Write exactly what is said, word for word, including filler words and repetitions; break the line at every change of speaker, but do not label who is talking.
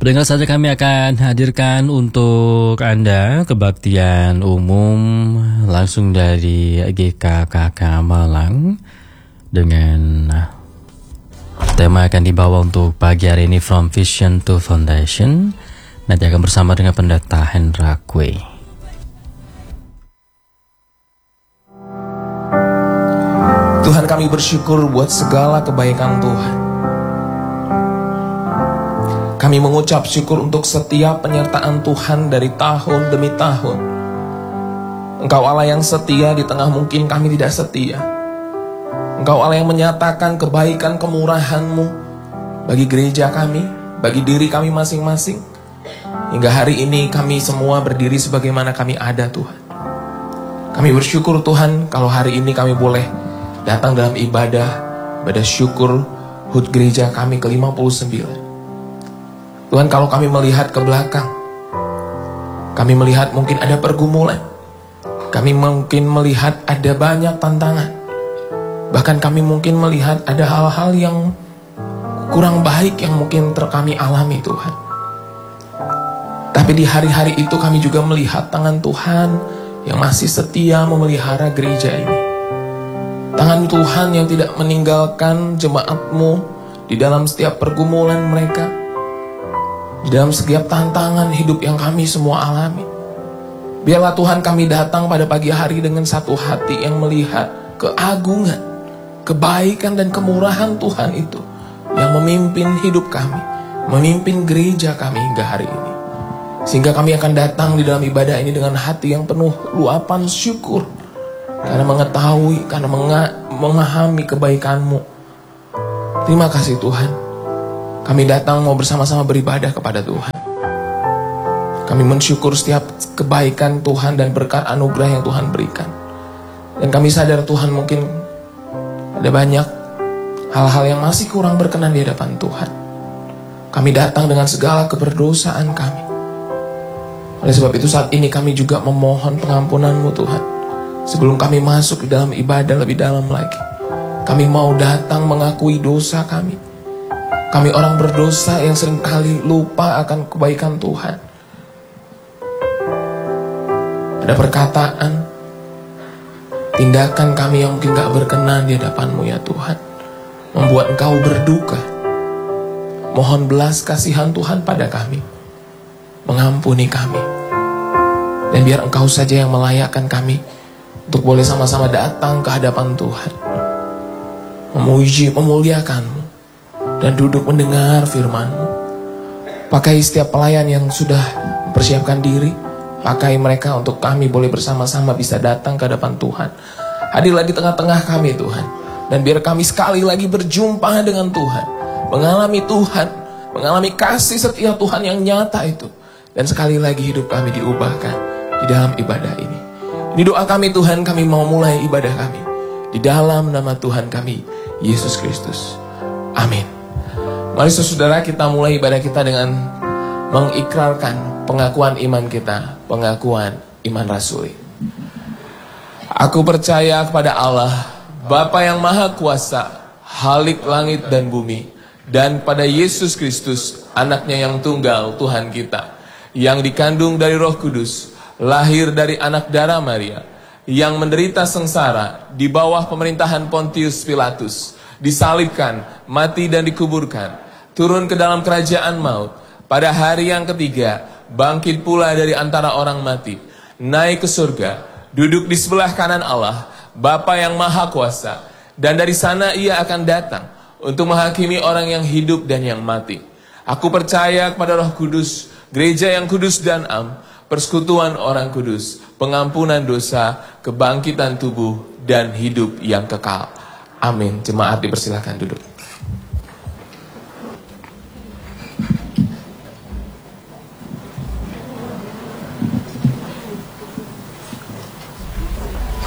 Pendengar saja kami akan hadirkan untuk Anda kebaktian umum langsung dari G K K K Malang dengan tema akan dibawa untuk pagi hari ini From Vision to Foundation. Nanti akan bersama dengan Pendeta Hendra Kwe.
Tuhan, kami bersyukur buat segala kebaikan Tuhan. Kami mengucap syukur untuk setiap penyertaan Tuhan dari tahun demi tahun. Engkau Allah yang setia di tengah mungkin kami tidak setia. Engkau Allah yang menyatakan kebaikan kemurahan-Mu bagi gereja kami, bagi diri kami masing-masing. Hingga hari ini kami semua berdiri sebagaimana kami ada Tuhan. Kami bersyukur Tuhan kalau hari ini kami boleh datang dalam ibadah, ibadah syukur H U T gereja kami ke lima puluh sembilan. Tuhan, kalau kami melihat ke belakang, kami melihat mungkin ada pergumulan, kami mungkin melihat ada banyak tantangan, bahkan kami mungkin melihat ada hal-hal yang kurang baik yang mungkin ter kami alami Tuhan. Tapi di hari-hari itu kami juga melihat tangan Tuhan yang masih setia memelihara gereja ini. Tangan Tuhan yang tidak meninggalkan jemaat-Mu di dalam setiap pergumulan mereka, di dalam setiap tantangan hidup yang kami semua alami. Biarlah Tuhan kami datang pada pagi hari dengan satu hati yang melihat keagungan, kebaikan dan kemurahan Tuhan itu yang memimpin hidup kami, memimpin gereja kami hingga hari ini. Sehingga kami akan datang di dalam ibadah ini dengan hati yang penuh luapan syukur, karena mengetahui, karena memahami kebaikan-Mu. Terima kasih Tuhan. Kami datang mau bersama-sama beribadah kepada Tuhan. Kami mensyukur setiap kebaikan Tuhan dan berkat anugerah yang Tuhan berikan. Dan kami sadar Tuhan mungkin ada banyak hal-hal yang masih kurang berkenan di hadapan Tuhan. Kami datang dengan segala keberdosaan kami. Oleh sebab itu saat ini kami juga memohon pengampunan-Mu Tuhan. Sebelum kami masuk di dalam ibadah lebih dalam lagi, kami mau datang mengakui dosa kami. Kami orang berdosa yang seringkali lupa akan kebaikan Tuhan. Ada perkataan, tindakan kami yang mungkin gak berkenan di hadapan-Mu ya Tuhan, membuat Engkau berduka. Mohon belas kasihan Tuhan pada kami, mengampuni kami. Dan biar Engkau saja yang melayakkan kami untuk boleh sama-sama datang ke hadapan Tuhan, memuji, memuliakan-Mu, dan duduk mendengar firman-Mu. Pakai setiap pelayan yang sudah mempersiapkan diri, pakai mereka untuk kami boleh bersama-sama bisa datang ke hadapan Tuhan. Hadirlah di tengah-tengah kami Tuhan. Dan biar kami sekali lagi berjumpa dengan Tuhan, mengalami Tuhan, mengalami kasih setia Tuhan yang nyata itu. Dan sekali lagi hidup kami diubahkan di dalam ibadah ini. Ini doa kami Tuhan, kami mau mulai ibadah kami di dalam nama Tuhan kami, Yesus Kristus. Amin. Mari saudara, kita mulai ibadah kita dengan mengikrarkan pengakuan iman kita, pengakuan iman rasuli. Aku percaya kepada Allah, Bapa yang Maha Kuasa, Khalik langit dan bumi, dan pada Yesus Kristus, anaknya yang tunggal, Tuhan kita, yang dikandung dari Roh Kudus, lahir dari anak darah Maria, yang menderita sengsara di bawah pemerintahan Pontius Pilatus, disalibkan, mati dan dikuburkan, turun ke dalam kerajaan maut, pada hari yang ketiga, bangkit pula dari antara orang mati, naik ke surga, duduk di sebelah kanan Allah, Bapa yang Maha Kuasa, dan dari sana ia akan datang untuk menghakimi orang yang hidup dan yang mati. Aku percaya kepada Roh Kudus, gereja yang kudus dan am, persekutuan orang kudus, pengampunan dosa, kebangkitan tubuh, dan hidup yang kekal. Amin. Jemaat dipersilakan duduk.